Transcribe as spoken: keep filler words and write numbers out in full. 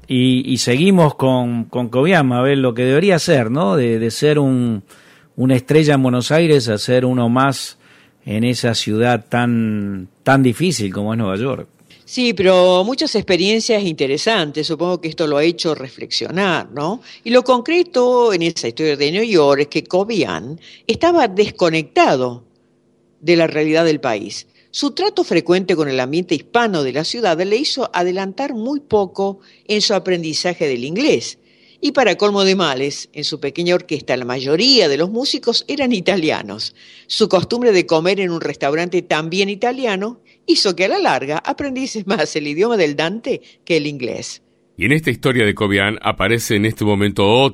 Y, y seguimos con, con Cobian, a ver lo que debería ser, ¿no? De, de ser un, una estrella en Buenos Aires a ser uno más en esa ciudad tan, tan difícil como es Nueva York. Sí, pero muchas experiencias interesantes, supongo que esto lo ha hecho reflexionar, ¿no? Y lo concreto en esa historia de New York es que Cobian estaba desconectado de la realidad del país. Su trato frecuente con el ambiente hispano de la ciudad le hizo adelantar muy poco en su aprendizaje del inglés. Y para colmo de males, en su pequeña orquesta la mayoría de los músicos eran italianos. Su costumbre de comer en un restaurante también italiano hizo que a la larga aprendiese más el idioma del Dante que el inglés. Y en esta historia de Cobian aparece en este momento otro